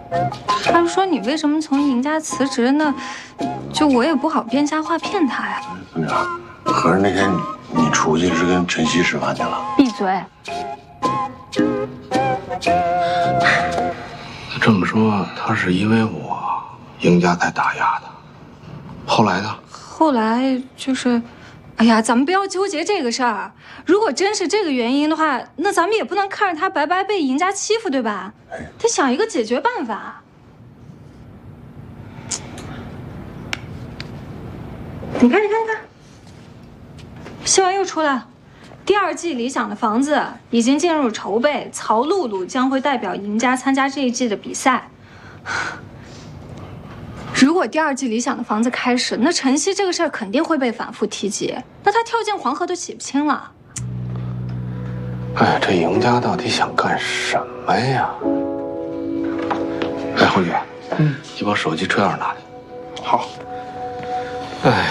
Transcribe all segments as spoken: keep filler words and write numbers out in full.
他说你为什么从赢家辞职呢？就我也不好编瞎话骗他呀。 村长，合着那天你你出去是跟晨曦吃饭去了？ 闭嘴！ 他这么说，他是因为我赢家才打压的。后来呢？ 后来就是。 哎呀，咱们不要纠结这个事儿。如果真是这个原因的话，那咱们也不能看着他白白被赢家欺负，对吧？得想一个解决办法。你看，你看，你看，新闻又出来了，第二季理想的房子已经进入筹备，曹露露将会代表赢家参加这一季的比赛。如果第二季理想的房子开始，那晨曦这个事儿肯定会被反复提及，那他跳进黄河都洗不清了。 哎，这赢家到底想干什么呀？哎，侯局，嗯，你把手机车钥匙拿来。 好。 哎，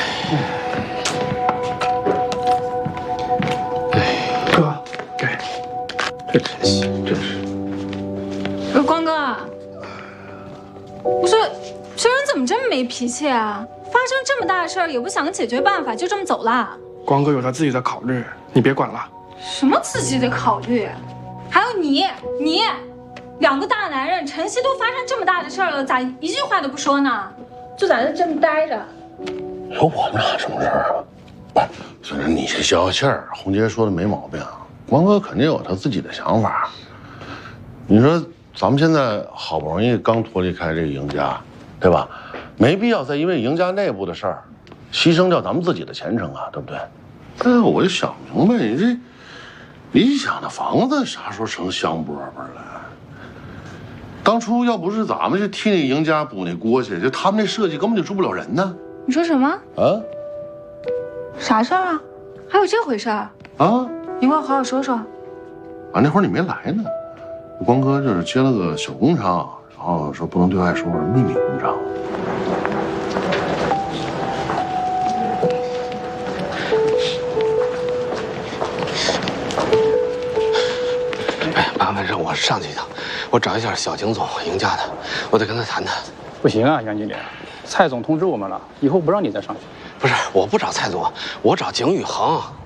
哎， 哥，给。 这晨曦真是。 不是光哥，我说。 这人怎么这么没脾气啊？发生这么大的事儿也不想个解决办法，就这么走了？ 光哥有他自己的考虑，你别管了。 什么自己的考虑？还有你，你，两个大男人，晨曦都发生这么大的事儿了，咋一句话都不说呢？就在这这么待着？ 有我们俩什么事儿啊？不是，孙子，你先消消气儿。红杰说的没毛病，光哥肯定有他自己的想法。你说咱们现在好不容易刚脱离开这个赢家。 对吧？没必要再因为赢家内部的事儿，牺牲掉咱们自己的前程啊，对不对？哎，我就想明白，你这理想的房子啥时候成香饽饽了？当初要不是咱们就替那赢家补那锅去，就他们那设计根本就住不了人呢。 你说什么？ 啊？ 啥事儿啊？还有这回事儿？ 啊？ 你给我好好说说。 啊，那会儿你没来呢，光哥就是接了个小工厂。 然后说不能对外说，秘密工厂。 哎，麻烦让我上去一趟，我找一下小景总赢家的，我得跟他谈谈。 不行啊，杨经理，蔡总通知我们了，以后不让你再上去。 不是，我不找蔡总，我找景宇恒。